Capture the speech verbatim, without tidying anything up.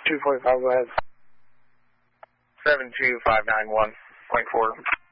two forty-five, go ahead. seven two five nine one point four.